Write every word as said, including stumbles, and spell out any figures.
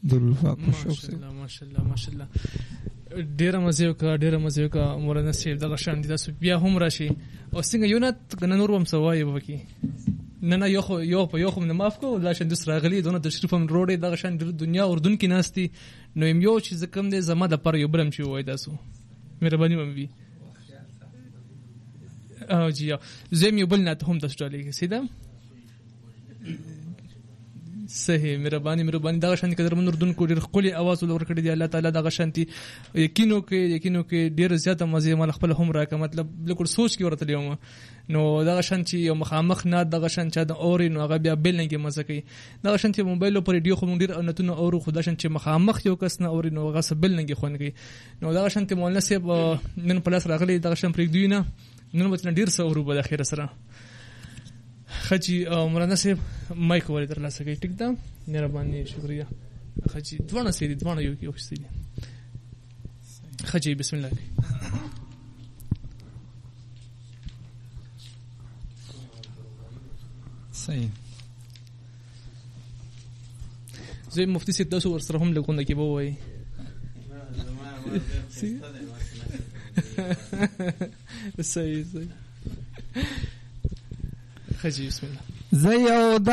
درالوفاق په شوق سره. ماشاءالله ماشاءالله ډیره مزه وکړه ډیره مزه وکړه مولانا صاحب دغه شان دي تاسو بیا هم راشي او څنګه یو نه کنه نور هم سوای وکي نه نه یو یو په یو هم نه معاف کو لا شان د سراغلی دونه تشریف هم روړې دغه شان د دنیا اردن کې ناشتي نو یو چې زکم دې زما د پر یو برم شي وای تاسو مهرباني ومبي او جی زم یو بل نه ته هم تاسو ټاله سیدا صحیح مهرباني مهرباني دا شانتي قدر من اردن کو ډیر خولي आवाज ولور کړی دی الله تعالی دا شانتي یقینو کې یقینو کې ډیر زیاته مزه مال خپل هم راکه مطلب بالکل سوچ کې ورته لیوم نو دا شانتي یو مخامخ نه دا شانتي دا اوري نو هغه بیا بل نه کې مزه کوي دا شانتي موبایل پر ډیو خو ډیر انتونه اورو خدا شانتي مخامخ یو کس نه اوري نو هغه سبل نه کې خون کوي نو دا شانتي مولانا صاحب نن پلاس راغلي دا شان پرې دوی نه نن وته ډیر څه اورو په اخر سره خجی مولانا صاحب مایک ولې در لاسه کوي ټیک ده مهرباني شکریا خجی دوانه سيدي دوانه یو یو سيدي خجی بسم الله صحیح زي مفتي سيد تاسو ور سره هم لګونه کې وای صحیح صحیح خجی بسم الله زه یو